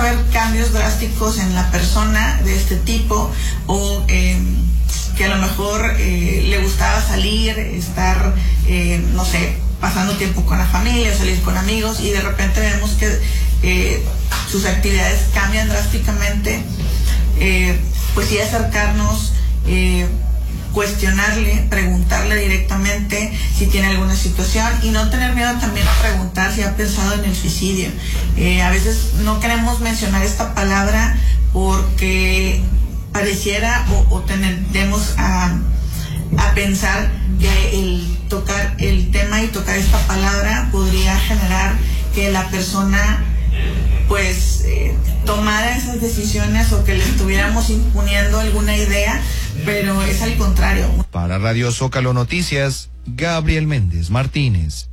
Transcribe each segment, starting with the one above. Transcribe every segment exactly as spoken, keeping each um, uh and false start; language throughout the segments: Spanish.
haber cambios drásticos en la persona de este tipo, o eh, que a lo mejor eh, le gustaba salir, estar, eh, no sé, pasando tiempo con la familia, salir con amigos, y de repente vemos que eh, sus actividades cambian drásticamente. Eh, pues sí, acercarnos, eh, cuestionarle, preguntarle directamente si tiene alguna situación, y no tener miedo también a preguntar si ha pensado en el suicidio. Eh, a veces no queremos mencionar esta palabra porque pareciera o, o tendemos a, a pensar que el tocar el tema y tocar esta palabra podría generar que la persona pues eh, tomara esas decisiones, o que le estuviéramos imponiendo alguna idea, pero es al contrario. Para Radio Zócalo Noticias, Gabriel Méndez Martínez.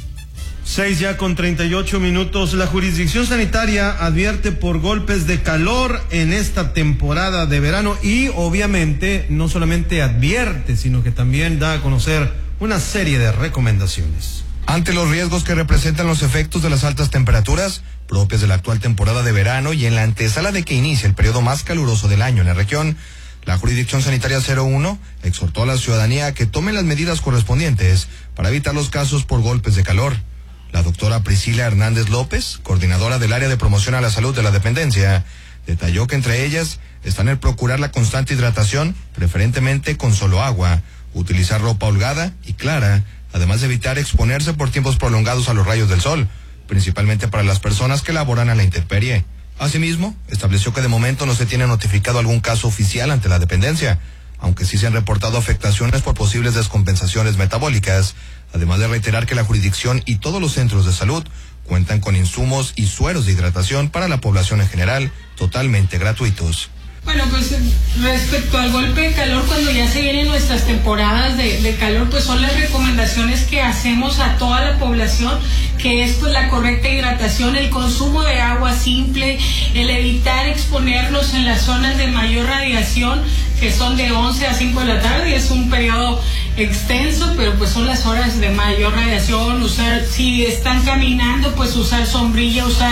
Seis ya con treinta y ocho minutos. La jurisdicción sanitaria advierte por golpes de calor en esta temporada de verano, y obviamente no solamente advierte, sino que también da a conocer una serie de recomendaciones. Ante los riesgos que representan los efectos de las altas temperaturas propias de la actual temporada de verano, y en la antesala de que inicie el periodo más caluroso del año en la región, la Jurisdicción Sanitaria cero uno exhortó a la ciudadanía a que tome las medidas correspondientes para evitar los casos por golpes de calor. La doctora Priscila Hernández López, coordinadora del área de promoción a la salud de la dependencia, detalló que entre ellas están el procurar la constante hidratación, preferentemente con solo agua, utilizar ropa holgada y clara, además de evitar exponerse por tiempos prolongados a los rayos del sol, principalmente para las personas que laboran a la intemperie. Asimismo, estableció que de momento no se tiene notificado algún caso oficial ante la dependencia, aunque sí se han reportado afectaciones por posibles descompensaciones metabólicas, además de reiterar que la jurisdicción y todos los centros de salud cuentan con insumos y sueros de hidratación para la población en general, totalmente gratuitos. Bueno, pues respecto al golpe de calor, cuando ya se vienen nuestras temporadas de, de calor, pues son las recomendaciones que hacemos a toda la población, que es pues la correcta hidratación, el consumo de agua simple, el evitar exponernos en las zonas de mayor radiación, que son de once a cinco de la tarde, es un periodo extenso, pero pues son las horas de mayor radiación. Usar, si están caminando, pues usar sombrilla, usar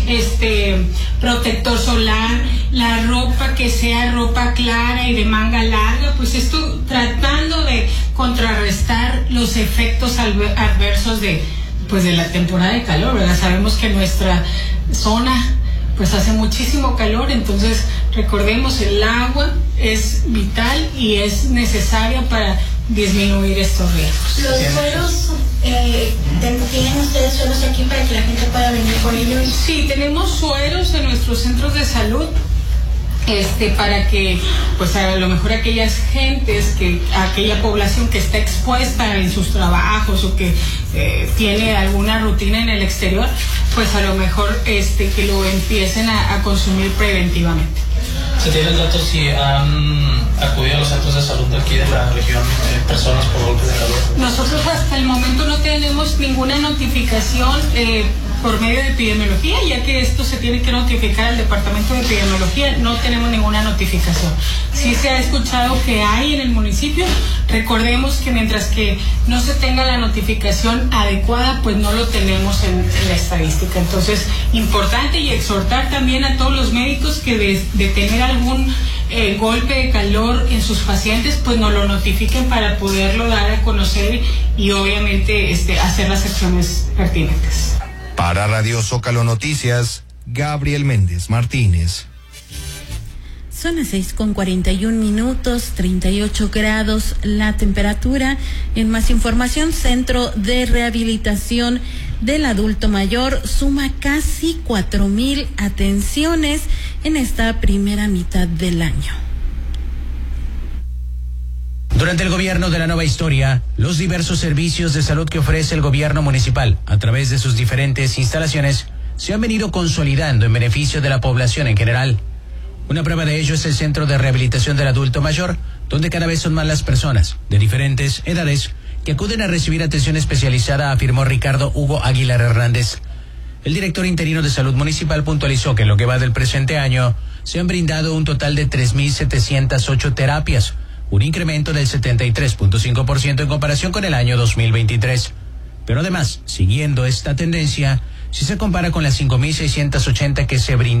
este protector solar, la ropa que sea ropa clara y de manga larga, pues esto tratando de contrarrestar los efectos adversos de pues de la temporada de calor, ¿verdad? Sabemos que nuestra zona pues hace muchísimo calor, entonces recordemos, el agua es vital y es necesaria para disminuir estos riesgos. Los suelos, eh, ¿tienen ustedes suelos aquí para que la gente pueda venir por ellos? Sí, tenemos sueros en nuestros centros de salud, este, para que, pues a lo mejor aquellas gentes, que aquella población que está expuesta en sus trabajos o que eh, tiene alguna rutina en el exterior, pues a lo mejor este, que lo empiecen a, a consumir preventivamente. ¿Se tienen datos si han acudido a los centros de salud de aquí de la región eh, personas por golpes de calor? Nosotros hasta el momento no tenemos ninguna notificación eh, por medio de epidemiología, ya que esto se tiene que notificar al departamento de epidemiología, no tenemos ninguna notificación. Sí se ha escuchado que hay en el municipio, recordemos que mientras que no se tenga la notificación adecuada, pues no lo tenemos en, en la estadística. Entonces, importante, y exhortar también a todos los médicos que de, de tener algún eh, golpe de calor en sus pacientes, pues nos lo notifiquen para poderlo dar a conocer y obviamente este, hacer las acciones pertinentes. Para Radio Zócalo Noticias, Gabriel Méndez Martínez. Son las seis con cuarenta y un minutos, treinta y ocho grados la temperatura. En más información, Centro de Rehabilitación del Adulto Mayor suma casi cuatro mil atenciones en esta primera mitad del año. Durante el gobierno de la nueva historia, los diversos servicios de salud que ofrece el gobierno municipal a través de sus diferentes instalaciones se han venido consolidando en beneficio de la población en general. Una prueba de ello es el Centro de Rehabilitación del Adulto Mayor, donde cada vez son más las personas de diferentes edades que acuden a recibir atención especializada, afirmó Ricardo Hugo Aguilar Hernández. El director interino de Salud Municipal puntualizó que en lo que va del presente año se han brindado un total de tres mil setecientas ocho terapias, un incremento del setenta y tres punto cinco por ciento en comparación con el año dos mil veintitrés. Pero además, siguiendo esta tendencia, si se compara con las cinco mil seiscientas ochenta que se brindaron